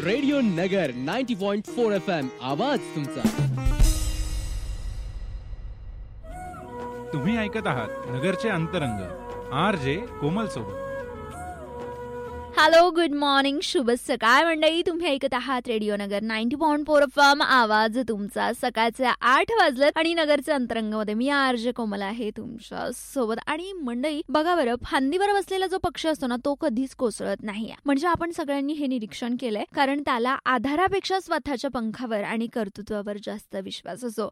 Radio नगर 90.4 FM आवाज तुमचा. तुम्ही ऐकत आहात नगरचे अंतरंग RJ कोमल सोबत. हॅलो, गुड मॉर्निंग, शुभ सकाळ मंडळी. तुम्ही ऐकत आहात रेडिओ नगर 90.4 FM आवाज तुमचा. सकाळचे 8 वाजलेत आणि नगरच्या अंतरंगामध्ये मी RJ कोमल आहे तुमच्या सोबत. आणि मंडळी बघा बरं, फांदीवर बसलेला जो पक्षी असतो ना, तो कधीच कोसळत नाही. म्हणजे आपण सगळ्यांनी हे निरीक्षण केलंय, कारण त्याला आधारापेक्षा स्वतःच्या पंखावर आणि कर्तृत्वावर जास्त विश्वास असतो.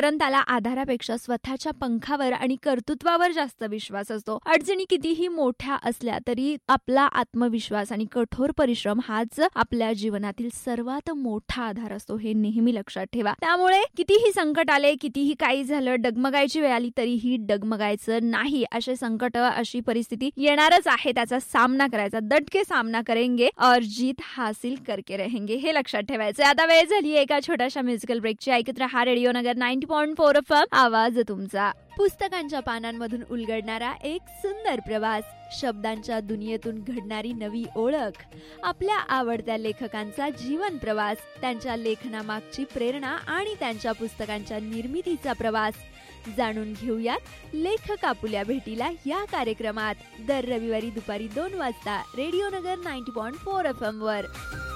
अडचणी कितीही मोठ्या असल्या तरी आपला आत्मविश्वास आणि कठोर परिश्रम हाच आपल्या जीवनातील सर्वात मोठा आधार असतो, हे नेहमी लक्षात ठेवा. त्यामुळे कितीही संकट आले, कितीही काही झालं, डगमगायची वेळ आली तरीही डगमगायचं नाही. असे संकट, अशी परिस्थिती येणारच आहे, त्याचा सामना करायचा. डटके सामना करेंगे और जीत हासिल करके रहेंगे, हे लक्षात ठेवायचं. आता वेळ झाली एका छोट्याशा म्युझिकल ब्रेकची. ऐकत रहा रेडिओ नगर 90.4 FM आवाज तुमचा. पुस्तकांच्या पानांमधून उलगडणारा एक सुंदर प्रवास, शब्दांच्या दुनियेतून घडणारी नवी ओळख, आपल्या आवडत्या लेखकांचा जीवन प्रवास, त्यांच्या लेखनामागची प्रेरणा आणि त्यांच्या पुस्तकांच्या निर्मितीचा प्रवास जाणून घेऊयात लेखक आपुल्या भेटीला या कार्यक्रमात. दर रविवारी दुपारी 2 वाजता रेडिओ नगर 90.4 FM वर.